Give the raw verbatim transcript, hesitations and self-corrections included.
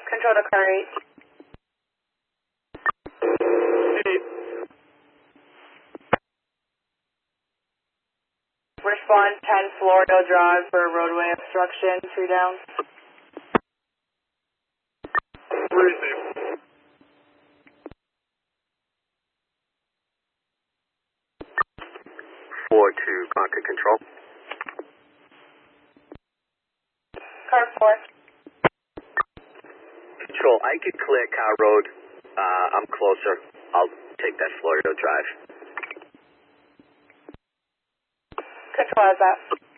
Control to car eight. Respond ten Florida Drive for roadway obstruction, three down. Receive. four to Concord Control. Car four. Control, I could clear Car Road. Uh, I'm closer. I'll take that Florida Drive. Control has that.